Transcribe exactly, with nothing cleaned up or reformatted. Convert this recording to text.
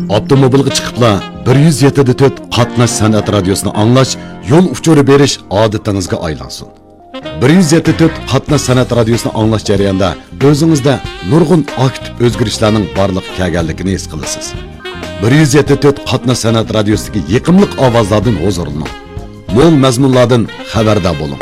Avtomobilga chiqibla bir yuz yetti nokta to'rt qatnash san'at radiosini anglash, yo'l uchuri berish odatingizga aylansin. bir yuz yetti nokta to'rt qatnash san'at radiosini anglash jarayonida o'zingizda nurg'un aktiv o'zgarishlarning borligi kelganligini his qilasiz. bir yuz yetti nokta to'rt qatnash san'at radiosidagi yiqimliq ovozlardan huzurlaning. Mo'l mazmunlardan xabardor bo'ling.